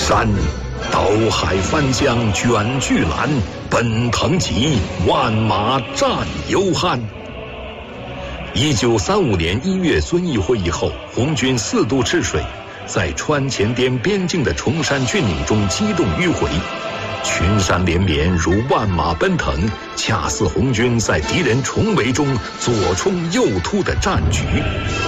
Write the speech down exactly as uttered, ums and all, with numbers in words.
山，刀海翻江卷巨澜，奔腾急，万马战犹酣。一九三五年一月遵义会议后，红军四渡赤水，在川黔滇边境的崇山峻岭中机动迂回，群山连绵如万马奔腾，恰似红军在敌人重围中左冲右突的战局。